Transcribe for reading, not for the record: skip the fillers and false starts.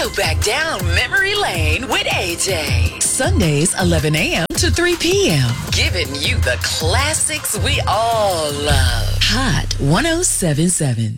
go back down memory lane with AJ. Sundays, 11 a.m. to 3 p.m. Giving you the classics we all love. Hot 1077.